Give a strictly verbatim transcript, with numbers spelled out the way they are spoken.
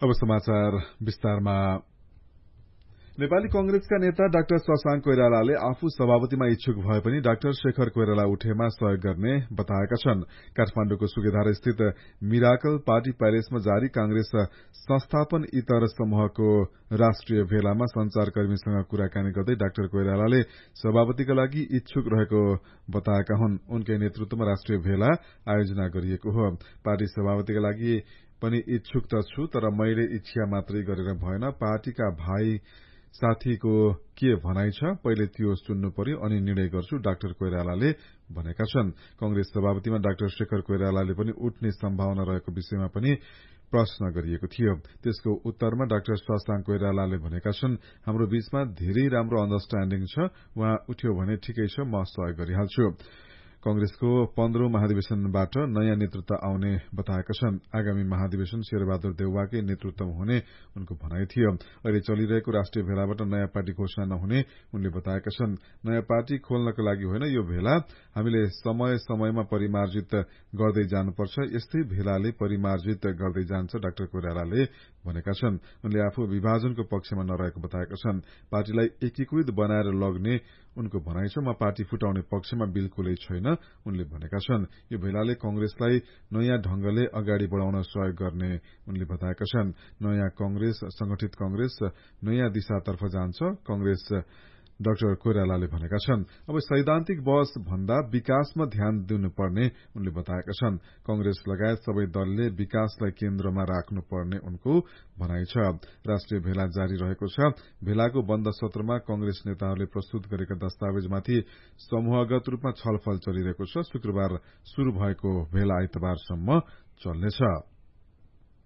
अब समाचार विस्तारमा। नेपाली कंग्रेसका नेता डाक्टर शशांक कोइरालाले आफू सभापतिमा इच्छुक भए पनि डाक्टर शेखर कोइराला उठेमा सहयोग गर्ने बताएका छन्। काठमाण्डुको सुगेधार स्थित मिराकल पार्टी प्यालेसमा जारी कांग्रेस संस्थापन इतर समूहको राष्ट्रिय भेलामा संचारकर्मीसँग कुराकानी गर्दै डाक्टर कोइरालाले सभापतिका लागि इच्छुक रहेको बताएका हुन्। उनकै नेतृत्वमा राष्ट्रिय भेला आयोजना गरिएको हो। पार्टी सभापतिका लागि पनि इच्छुक त छु, तर मैले इच्छा मात्रै गरेर भएन। पार्टीका भाइ साथीको के भनाइ छ, पहिले त्यो सुन्नु पर्यो अनि निर्णय गर्छु, डाक्टर कोइरालाले भनेका छन्। कंग्रेस सभापतिमा डाक्टर शेखर कोइरालाले पनि उठ्ने सम्भावना रहेको विषयमा पनि प्रश्न गरिएको थियो। त्यसको उत्तरमा डाक्टर शशांक कोइरालाले भनेका छन्, हाम्रो बीचमा धेरै राम्रो अन्डरस्ट्याण्डिङ छ। उहाँ उठ्यो भने ठिकै छ, म सहयोग गरिहाल्छु। कंग्रेसको पन्ध्रौं महाधिवेशनबाट नयाँ नेतृत्व आउने बताएका छन्। आगामी महाधिवेशन शेरबहादुर देउवाकै नेतृत्वमा हुने उनको भनाइ थियो। अहिले चलिरहेको राष्ट्रिय भेलाबाट नयाँ पार्टी घोषणा नहुने उनले बताएका छन्। नयाँ पार्टी खोल्नको लागि होइन, यो भेला हामीले समय समयमा परिमार्जित गर्दै जानुपर्छ। यस्तै भेलाले परिमार्जित गर्दै जान्छ, डाक्टर कोइरालाले भनेका छन्। उनले आफू विभाजनको पक्षमा नरहेको बताएका छन्। पार्टीलाई एकीकृत बनाएर लग्ने उनको भनाइ छ। म पार्टी फुटाउने पक्षमा बिल्कुलै छैन, उनले भनेका छन्। यो भेलाले कंग्रेसलाई नयाँ ढंगले अगाडि बढ़ाउन सहयोग गर्ने उनले बताएका छन्। नयाँ कंग्रेस, संगठित कंग्रेस नयाँ दिशातर्फ जान्छ, कंग्रेस डाक्टर कोइरालाले भनेका छन्। अब सैद्धान्तिक बहस भन्दा विकासमा ध्यान दिनुपर्ने उनले बताएका छन्। कंग्रेस लगायत सबै दलले विकासलाई केन्द्रमा राख्नुपर्ने उनको भनाइ छ। राष्ट्रिय भेला जारी रहेको छ। भेलाको बन्द सत्रमा कंग्रेस नेताहरूले प्रस्तुत गरेका दस्तावेजमाथि समूहगत रूपमा छलफल चलिरहेको छ। शुक्रबार शुरू भएको भेला आइतबारसम्म चल्नेछ।